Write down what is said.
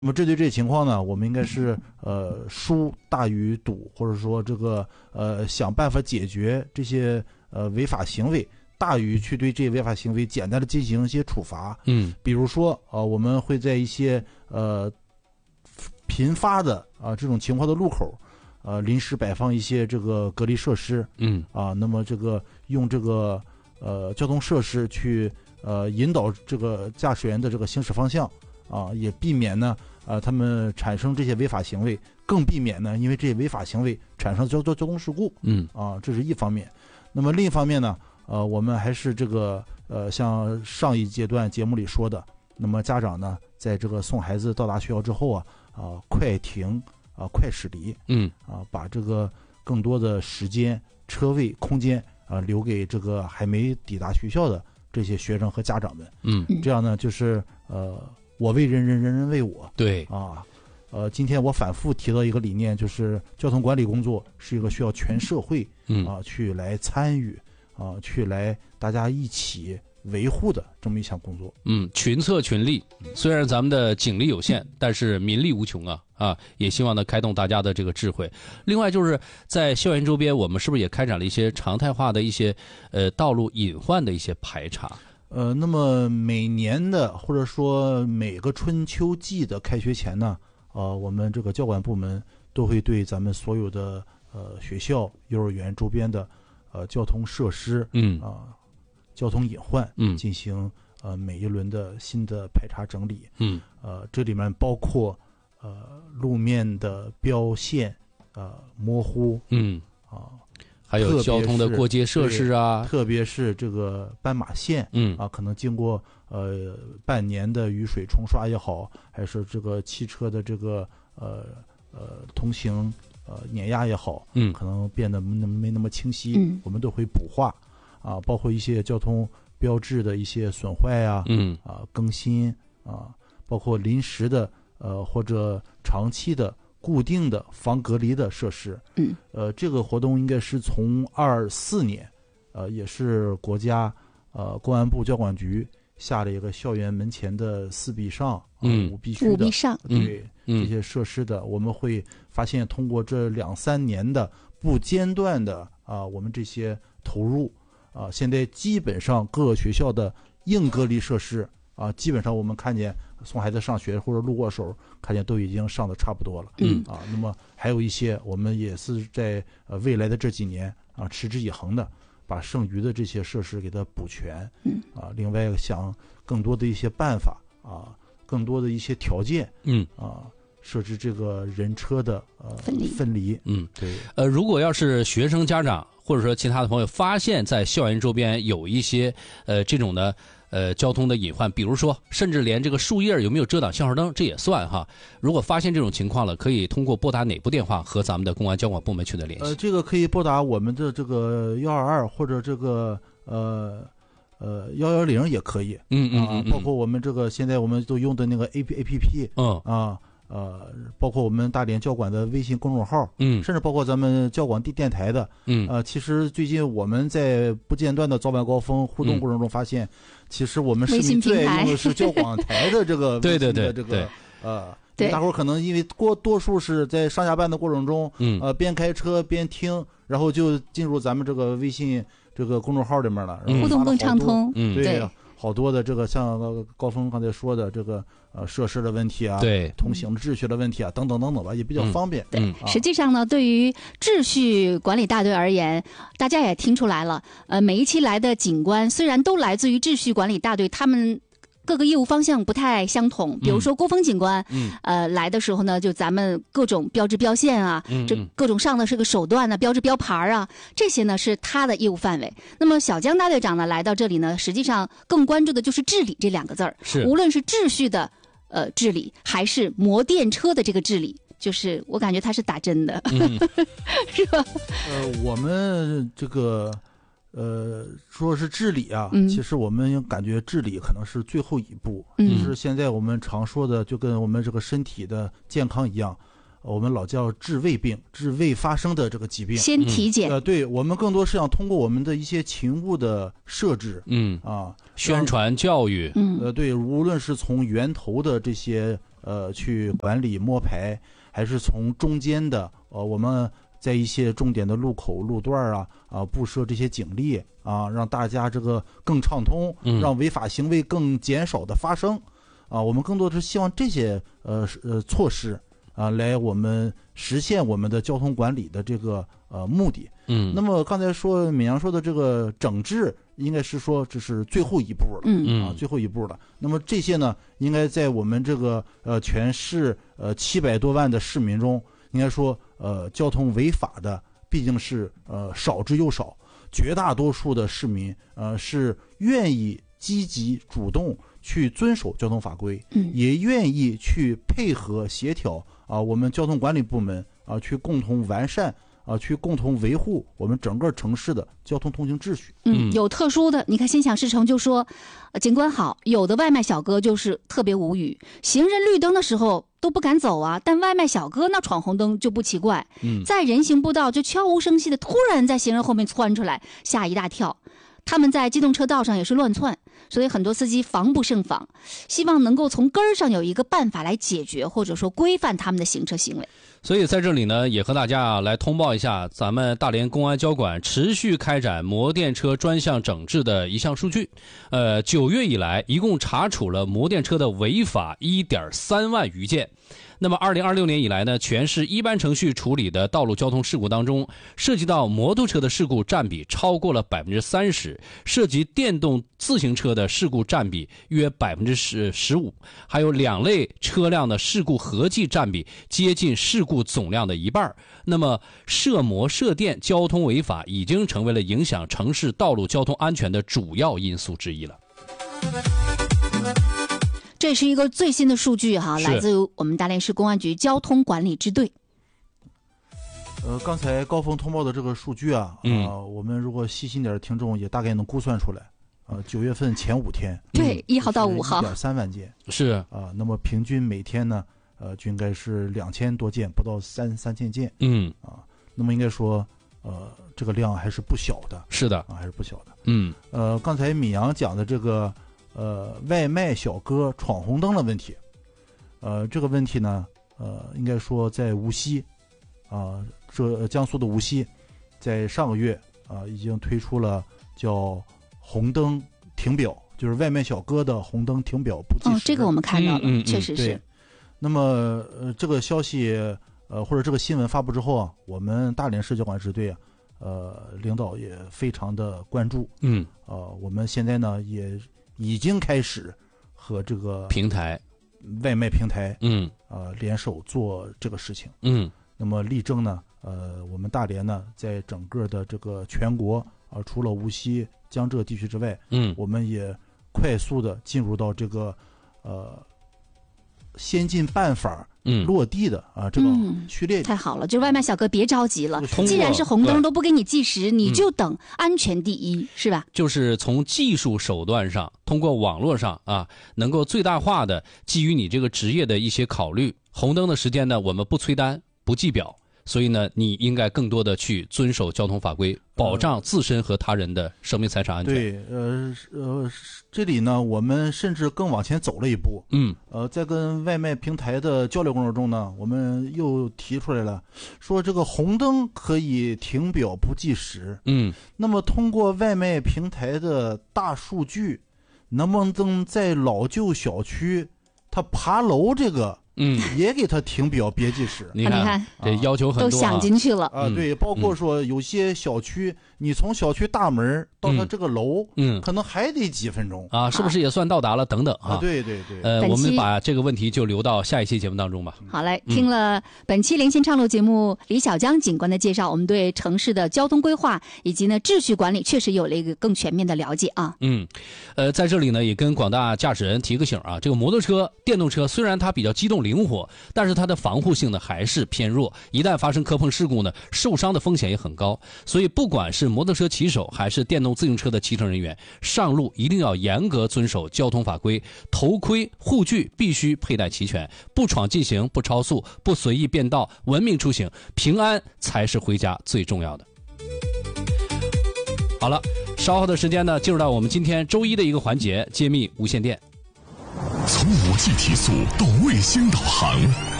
那么针对这情况呢，我们应该是疏大于堵，或者说这个想办法解决这些违法行为，大于去对这些违法行为简单的进行一些处罚。比如说我们会在一些频发的这种情况的路口，临时摆放一些这个隔离设施。那么这个用这个交通设施去引导这个驾驶员的这个行驶方向也避免呢他们产生这些违法行为，更避免呢因为这些违法行为产生交通事故。这是一方面。那么另一方面呢，我们还是这个像上一阶段节目里说的，那么家长呢在这个送孩子到达学校之后快停快驶离。把这个更多的时间、车位、空间留给这个还没抵达学校的这些学生和家长们。这样呢就是我为人人，人人为我。 对今天我反复提到一个理念，就是交通管理工作是一个需要全社会去来参与去来大家一起维护的这么一项工作。 群策群力，虽然咱们的警力有限，但是民力无穷也希望呢开动大家的这个智慧。另外就是在校园周边，我们是不是也开展了一些常态化的一些道路隐患的一些排查？ 那么每年的或者说每个春秋季的开学前呢，我们这个交管部门都会对咱们所有的学校、幼儿园周边的交通设施交通隐患进行每一轮的新的排查整理。这里面包括路面的标线模糊还有交通的过街设施特别是这个斑马线可能经过半年的雨水冲刷也好，还是这个汽车的这个通行碾压也好，可能变得没那么清晰，我们都会补画包括一些交通标志的一些损坏更新包括临时的或者长期的固定的防隔离的设施。这个活动应该是从24年也是国家公安部交管局下了一个校园门前的4必上5必须的 5必上对这些设施的，我们会发现通过这2-3年的不间断的我们这些投入现在基本上各个学校的硬隔离设施基本上我们看见送孩子上学或者路过手看见都已经上的差不多了。那么还有一些我们也是在未来的这几年持之以恒的把剩余的这些设施给它补全。另外想更多的一些办法更多的一些条件设置这个人车的分离。 对。如果要是学生家长或者说其他的朋友发现在校园周边有一些这种的交通的隐患，比如说甚至连这个树叶有没有遮挡信号灯这也算如果发现这种情况了，可以通过拨打哪部电话和咱们的公安交管部门取得联系？ 这个可以拨打我们的这个122或者这个110也可以。包括我们这个现在我们都用的那个 APP 包括我们大连交管的微信公众号甚至包括咱们交管电台的其实最近我们在不间断的早晚高峰互动过程中发现其实我们市民最爱用的是交广台的这个对这个大伙儿可能因为多数是在上下班的过程中边开车边听，然后就进入咱们这个微信这个公众号里面了，然后互动更畅通。 对，好多的这个像高峰刚才说的这个设施的问题对， 通行秩序的问题等等等等吧，也比较方便。 对，实际上呢，对于秩序管理大队而言，大家也听出来了，每一期来的警官虽然都来自于秩序管理大队，他们各个业务方向不太相同。比如说郭峰警官来的时候呢，就咱们各种标志标线这各种上的是个手段标志标牌这些呢是他的业务范围。那么小江大队长呢来到这里呢，实际上更关注的就是治理这2个字儿，无论是秩序的治理还是摩电车的这个治理，就是我感觉他是打针的是吧？ 我们这个说是治理其实我们感觉治理可能是最后一步。就是现在我们常说的就跟我们这个身体的健康一样，我们老叫治未病，治未发生的这个疾病， 先体检。 对，我们更多是想通过我们的一些勤务的设置宣传教育对，无论是从源头的这些去管理摸排，还是从中间的我们在一些重点的路口路段布设这些警力让大家这个更畅通，让违法行为更减少的发生我们更多的是希望这些措施来我们实现我们的交通管理的这个目的。那么刚才说闵阳说的这个整治，应该是说这是最后一步了最后一步了。那么这些呢，应该在我们这个全市700多万的市民中，应该说交通违法的毕竟是少之又少，绝大多数的市民是愿意积极主动去遵守交通法规，也愿意去配合协调我们交通管理部门去共同完善去共同维护我们整个城市的交通通行秩序。 有特殊的，你看心想事成就说景观好，有的外卖小哥就是特别无语，行人绿灯的时候都不敢走但外卖小哥那闯红灯就不奇怪，在人行步道就悄无声息的突然在行人后面窜出来，吓一大跳。他们在机动车道上也是乱窜，所以很多司机防不胜防，希望能够从根儿上有一个办法来解决，或者说规范他们的行车行为。 所以在这里呢，也和大家来通报一下咱们大连公安交管持续开展摩电车专项整治的一项数据。9月以来，一共查处了摩电车的违法1.3万余件。那么2026年以来呢，全市一般程序处理的道路交通事故当中，涉及到摩托车的事故占比超过了30%，涉及电动自行车的事故占比约15%，还有2类车辆的事故合计占比接近事故总量的一半。那么涉摩涉电交通违法已经成为了影响城市道路交通安全的主要因素之一了。 这是一个最新的数据来自于我们大连市公安局交通管理支队。 刚才高峰通报的这个数据我们如果细心点的听众也大概能估算出来9月份前5天， 对，1号到5号 1.3万件， 是那么平均每天呢就应该是2000多件，不到3000件。那么应该说这个量还是不小的。 是的还是不小的。刚才闵阳讲的这个外卖小哥闯红灯的问题，这个问题呢，应该说在无锡，江苏的无锡，在上个月已经推出了叫红灯停表，就是外卖小哥的红灯停表不计时。 这个我们看到了，确实是。 对。那么这个消息或者这个新闻发布之后我们大连市交管支队领导也非常的关注。我们现在呢也已经开始和这个平台外卖平台联手做这个事情。那么力争呢我们大连呢在整个的这个全国除了无锡江浙地区之外，我们也快速的进入到这个先进办法落地的这个序列。 太好了，就是外卖小哥别着急了，既然是红灯都不给你计时，你就等，安全第一，是吧？ 就是从技术手段上，通过网络上能够最大化的基于你这个职业的一些考虑，红灯的时间呢我们不催单不计表，所以呢你应该更多的去遵守交通法规，保障自身和他人的生命财产安全。 对，这里呢我们甚至更往前走了一步。在跟外卖平台的交流过程中呢，我们又提出来了，说这个红灯可以停表不计时。那么通过外卖平台的大数据，能不能在老旧小区他爬楼这个也给他停表别计时。 你看这要求很多都想进去了对，包括说有些小区你从小区大门到他这个楼可能还得几分钟是不是也算到达了等等对对对。 我们把这个问题就留到下一期节目当中吧。 好嘞，听了本期连线畅路节目李小江警官的介绍，我们对城市的交通规划以及呢秩序管理确实有了一个更全面的了解在这里呢也跟广大驾驶人提个醒这个摩托车电动车虽然它比较机动灵活，但是它的防护性呢还是偏弱，一旦发生磕碰事故呢受伤的风险也很高。所以不管是摩托车骑手还是电动自行车的骑乘人员，上路一定要严格遵守交通法规，头盔护具必须佩戴齐全，不闯禁行，不超速，不随意变道，文明出行，平安才是回家最重要的。好了，稍后的时间呢进入到我们今天周一的一个环节，揭秘无线电。 从5G 提速到卫星导航，